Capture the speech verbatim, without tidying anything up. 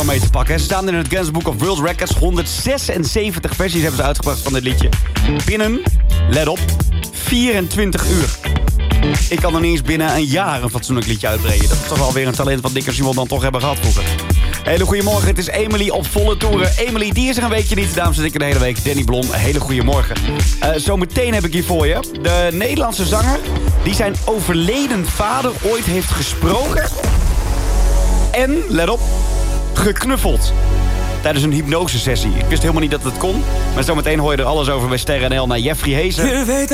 mee te pakken. Ze staan in het Guinness Book of World Records. honderdzesenzeventig versies hebben ze uitgebracht van dit liedje. Binnen, let op, vierentwintig uur. Ik kan er niet eens binnen een jaar een fatsoenlijk liedje uitbrengen. Dat is toch wel weer een talent wat Dick en Simon dan toch hebben gehad vroeger. Hele goedemorgen, het is Emily op volle toeren. Emily, die is er een weekje niet. Daarom zit ik er de hele week. Danny Blom, hele goedemorgen. Uh, zometeen heb ik hier voor je de Nederlandse zanger die zijn overleden vader ooit heeft gesproken. En, let op, geknuffeld. Tijdens een hypnosesessie. Ik wist helemaal niet dat het kon. Maar zometeen hoor je er alles over bij Sterren N L naar Jeffrey Heesen.